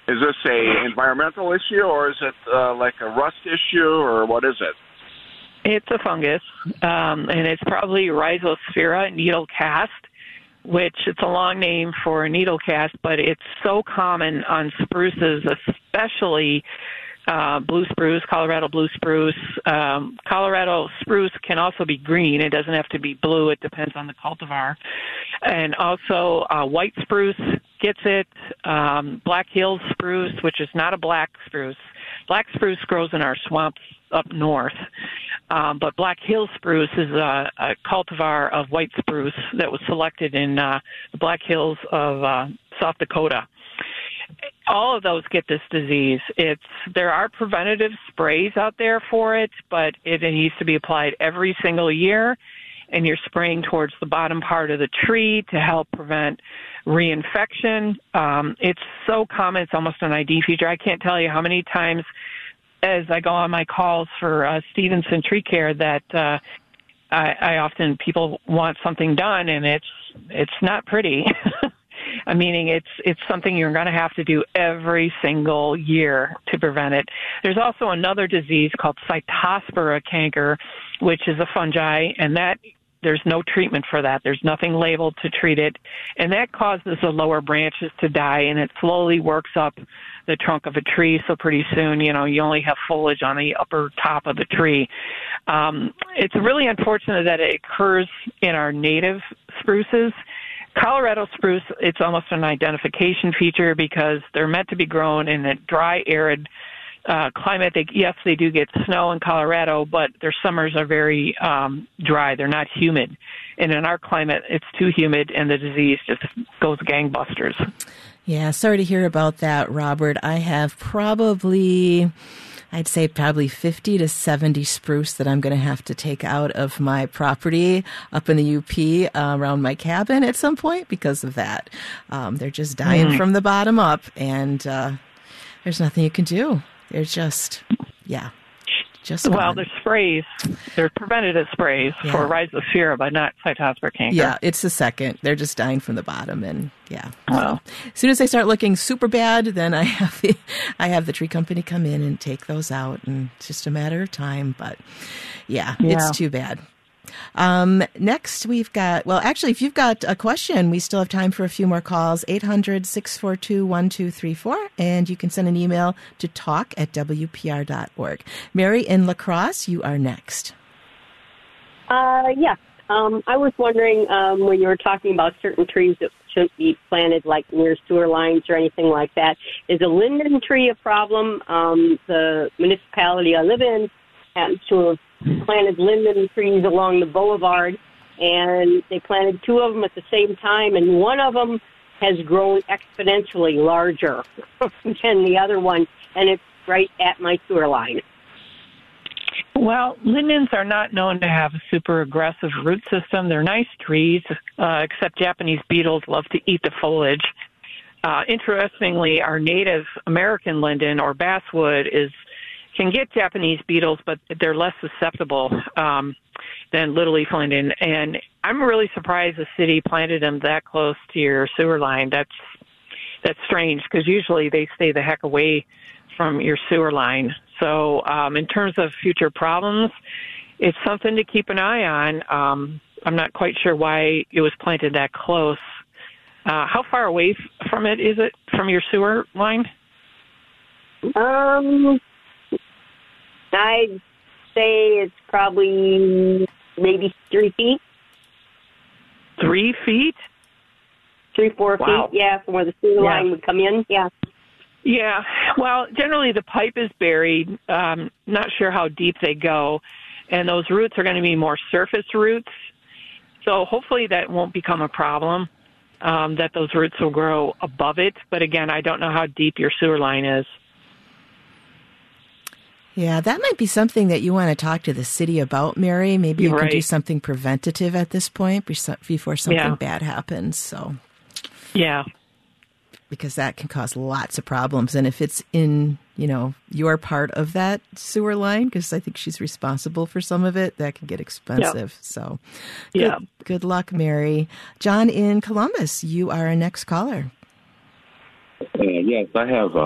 Is this a environmental issue, or is it like a rust issue, or what is it? It's a fungus, and it's probably Rhizosphaera needlecast, which it's a long name for a needlecast, but it's so common on spruces, especially blue spruce, Colorado blue spruce. Colorado spruce can also be green. It doesn't have to be blue. It depends on the cultivar. And also white spruce gets it. Black Hills spruce, which is not a black spruce. Black spruce grows in our swamps up north. But Black Hills spruce is a cultivar of white spruce that was selected in the Black Hills of South Dakota. All of those get this disease. There are preventative sprays out there for it, but it needs to be applied every single year, and you're spraying towards the bottom part of the tree to help prevent reinfection. It's so common, it's almost an ID feature. I can't tell you how many times as I go on my calls for Stevenson Tree Care that I often, people want something done, and it's not pretty. Meaning it's something you're going to have to do every single year to prevent it. There's also another disease called Cytospora canker, which is a fungi, and that there's no treatment for that. There's nothing labeled to treat it, and that causes the lower branches to die, and it slowly works up the trunk of a tree, so pretty soon, you only have foliage on the upper top of the tree. It's really unfortunate that it occurs in our native spruces. Colorado spruce, it's almost an identification feature because they're meant to be grown in a dry, arid climate. Yes, they do get snow in Colorado, but their summers are very dry. They're not humid. And in our climate, it's too humid, and the disease just goes gangbusters. Yeah, sorry to hear about that, Robert. I have probably 50 to 70 spruce that I'm going to have to take out of my property up in the UP around my cabin at some point because of that. They're just dying from the bottom up, and there's nothing you can do. They're just Well, there's sprays. They're preventative sprays for Rhizosphaera, but not Cytospora canker. Yeah, it's the second. They're just dying from the bottom, and So, as soon as they start looking super bad, then I have the tree company come in and take those out, and it's just a matter of time. But it's too bad. Next, we've got, if you've got a question, we still have time for a few more calls, 800-642-1234, and you can send an email to talk@wpr.org. Mary in La Crosse, you are next. I was wondering when you were talking about certain trees that shouldn't be planted like near sewer lines or anything like that, is a linden tree a problem? The municipality I live in happens to have planted linden trees along the boulevard, and they planted two of them at the same time, and one of them has grown exponentially larger than the other one, and it's right at my sewer line. Well, lindens are not known to have a super aggressive root system. They're nice trees, except Japanese beetles love to eat the foliage. Interestingly, our native American linden or basswood can get Japanese beetles, but they're less susceptible than little leaf linden. And I'm really surprised the city planted them that close to your sewer line. That's strange because usually they stay the heck away from your sewer line. So in terms of future problems, it's something to keep an eye on. I'm not quite sure why it was planted that close. How far away from it is it from your sewer line? I'd say it's probably maybe 3 feet. 3 feet? 3-4 feet, from where the sewer line would come in, Yeah, well, generally the pipe is buried. Not sure how deep they go, and those roots are going to be more surface roots. So hopefully that won't become a problem, that those roots will grow above it. But again, I don't know how deep your sewer line is. Yeah, that might be something that you want to talk to the city about, Mary. Maybe you can do something preventative at this point before something bad happens. So, because that can cause lots of problems. And if it's in, your part of that sewer line, because I think she's responsible for some of it, that can get expensive. So, good luck, Mary. John in Columbus, you are our next caller. Yes, I have